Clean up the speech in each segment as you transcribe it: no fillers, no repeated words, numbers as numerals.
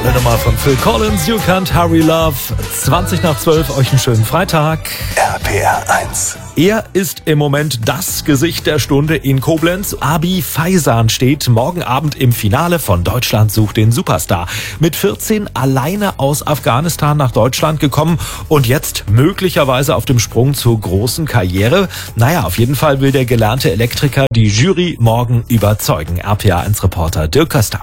Tolle Nummer von Phil Collins, You Can't Hurry Love. 20 nach 12, euch einen schönen Freitag. RPR 1. Er ist im Moment das Gesicht der Stunde in Koblenz. Abi Faizan steht morgen Abend im Finale von Deutschland sucht den Superstar. Mit 14 alleine aus Afghanistan nach Deutschland gekommen und jetzt möglicherweise auf dem Sprung zur großen Karriere. Naja, auf jeden Fall will der gelernte Elektriker die Jury morgen überzeugen. RPR 1 Reporter Dirk Köster.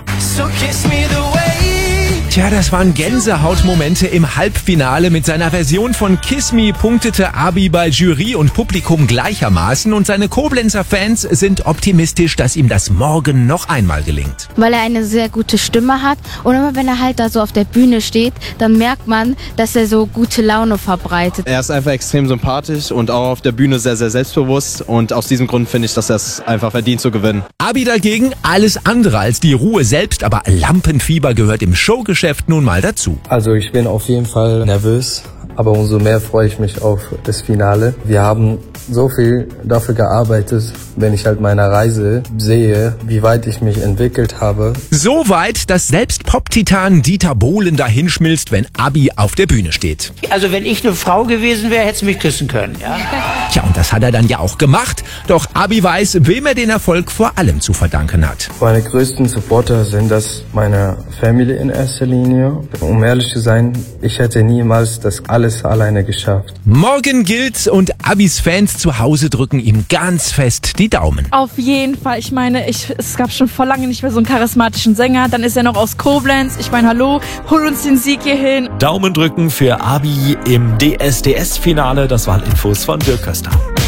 Tja, das waren Gänsehautmomente im Halbfinale. Mit seiner Version von Kiss Me punktete Abi bei Jury und Publikum gleichermaßen und seine Koblenzer Fans sind optimistisch, dass ihm das morgen noch einmal gelingt. Weil er eine sehr gute Stimme hat und immer wenn er halt da so auf der Bühne steht, dann merkt man, dass er so gute Laune verbreitet. Er ist einfach extrem sympathisch und auch auf der Bühne sehr, sehr selbstbewusst und aus diesem Grund finde ich, dass er es einfach verdient zu gewinnen. Abi dagegen alles andere als die Ruhe selbst, aber Lampenfieber gehört im Showgeschäft nun mal dazu. Also ich bin auf jeden Fall nervös, aber umso mehr freue ich mich auf das Finale. Wir haben so viel dafür gearbeitet, wenn ich halt meine Reise sehe, wie weit ich mich entwickelt habe. So weit, dass selbst Pop-Titan Dieter Bohlen dahinschmilzt, wenn Abi auf der Bühne steht. Also wenn ich eine Frau gewesen wäre, hätte sie mich küssen können. Ja? Tja, und das hat er dann ja auch gemacht. Doch Abi weiß, wem er den Erfolg vor allem zu verdanken hat. Meine größten Supporter sind das meine Family in erster Linie. Um ehrlich zu sein, ich hätte niemals das alles alleine geschafft. Morgen gilt's und Abis Fans zu Hause drücken ihm ganz fest die Daumen. Auf jeden Fall. Ich meine, es gab schon vor lange nicht mehr so einen charismatischen Sänger. Dann ist er noch aus Koblenz. Ich meine, hallo, hol uns den Sieg hierhin. Daumen drücken für Abi im DSDS-Finale. Das waren Infos von Dirk Köster.